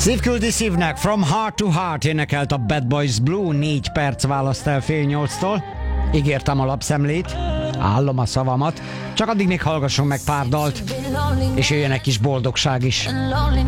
Szív küldi szívnek, From Heart to Heart énekelt a Bad Boys Blue, 4 perc választ el fél 8-tól. Ígértem a lapszemlét, állom a szavamat, csak addig még hallgassunk meg pár dalt, és jöjjön egy kis boldogság is.